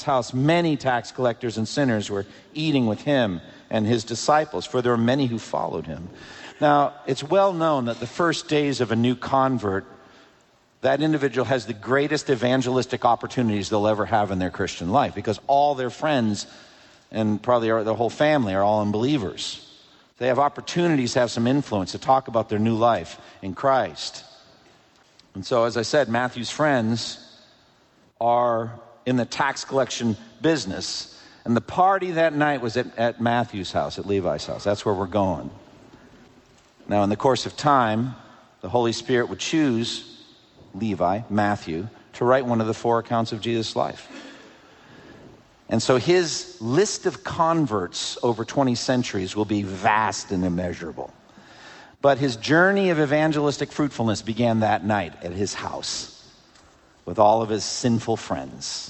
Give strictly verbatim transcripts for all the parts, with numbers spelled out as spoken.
Levi's house, many tax collectors and sinners were eating with him and his disciples, for there were many who followed him. Now, it's well known that the first days of a new convert, that individual has the greatest evangelistic opportunities they'll ever have in their Christian life, because all their friends and probably their whole family are all unbelievers. They have opportunities to have some influence, to talk about their new life in Christ. And so, as I said, Matthew's friends are in the tax collection business. And the party that night was at, at Matthew's house, at Levi's house. That's where we're going. Now, in the course of time, the Holy Spirit would choose Levi, Matthew, to write one of the four accounts of Jesus' life. And so his list of converts over twenty centuries will be vast and immeasurable. But his journey of evangelistic fruitfulness began that night at his house with all of his sinful friends.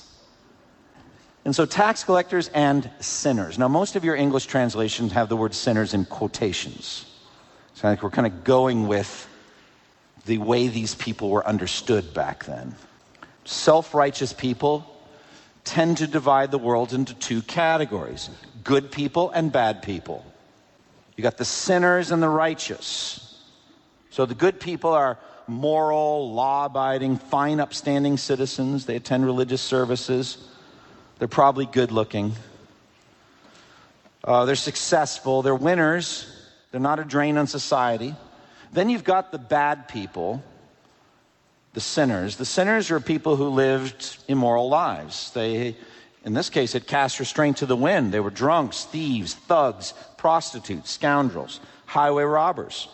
And so tax collectors and sinners. Now, most of your English translations have the word sinners in quotations. So I think we're kind of going with the way these people were understood back then. Self-righteous people tend to divide the world into two categories: good people and bad people. You got the sinners and the righteous. So the good people are moral, law-abiding, fine, upstanding citizens. They attend religious services. They're probably good-looking. Uh, they're successful. They're winners. They're not a drain on society. Then you've got the bad people, the sinners. The sinners are people who lived immoral lives. They, in this case, had cast restraint to the wind. They were drunks, thieves, thugs, prostitutes, scoundrels, highway robbers,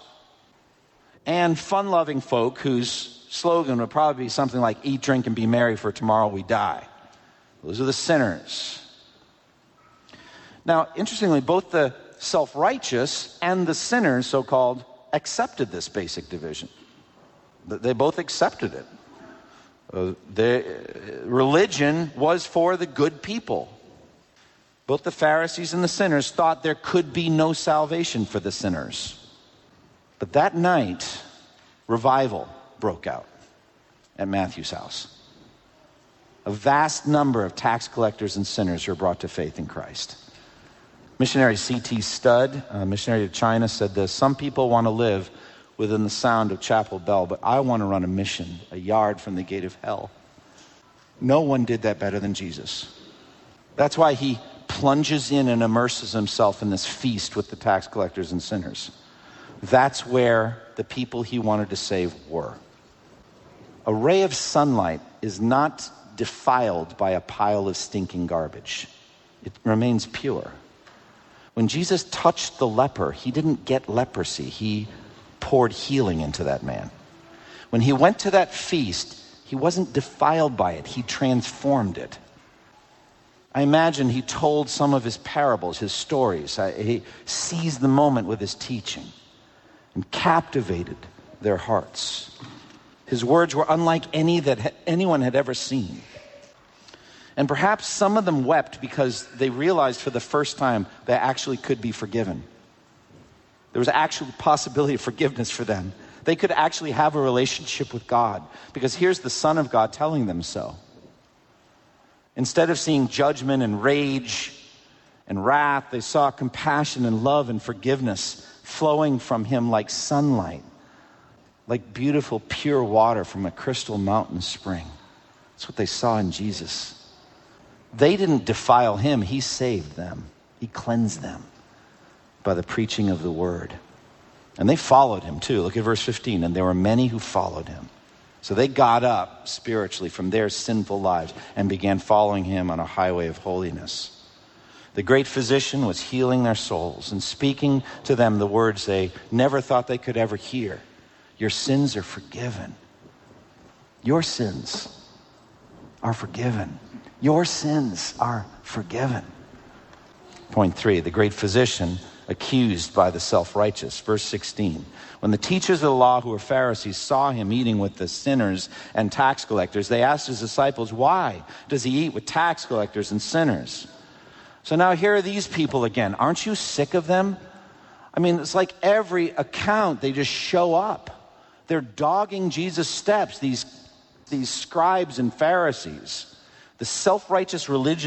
and fun-loving folk whose slogan would probably be something like, "Eat, drink, and be merry, for tomorrow we die." Those are the sinners. Now, interestingly, both the self-righteous and the sinners, so-called, accepted this basic division. They both accepted it. Uh, the religion was for the good people. Both the Pharisees and the sinners thought there could be no salvation for the sinners. But that night, revival broke out at Matthew's house. A vast number of tax collectors and sinners were brought to faith in Christ. Missionary C T Studd, a missionary to China, said this: "Some people want to live within the sound of chapel bell, but I want to run a mission a yard from the gate of hell." No one did that better than Jesus. That's why he plunges in and immerses himself in this feast with the tax collectors and sinners. That's where the people he wanted to save were. A ray of sunlight is not defiled by a pile of stinking garbage. It remains pure. When Jesus touched the leper, he didn't get leprosy. He poured healing into that man. When he went to that feast, he wasn't defiled by it. He transformed it. I imagine he told some of his parables, his stories. He seized the moment with his teaching and captivated their hearts. His words were unlike any that anyone had ever seen. And perhaps some of them wept because they realized for the first time they actually could be forgiven. There was actually possibility of forgiveness for them. They could actually have a relationship with God, because here's the Son of God telling them so. Instead of seeing judgment and rage and wrath, they saw compassion and love and forgiveness flowing from him like sunlight, like beautiful pure water from a crystal mountain spring. That's what they saw in Jesus. They didn't defile him. He saved them. He cleansed them by the preaching of the word. And they followed him too. Look at verse fifteen. "And there were many who followed him." So they got up spiritually from their sinful lives and began following him on a highway of holiness. The great physician was healing their souls and speaking to them the words they never thought they could ever hear. "Your sins are forgiven." Your sins are forgiven. Your sins are forgiven. Point three, the great physician accused by the self-righteous. Verse sixteen, "When the teachers of the law who were Pharisees saw him eating with the sinners and tax collectors, they asked his disciples, 'Why does he eat with tax collectors and sinners?'" So now here are these people again. Aren't you sick of them? I mean, it's like every account, they just show up. They're dogging Jesus' steps, these, these scribes and Pharisees. The self-righteous religion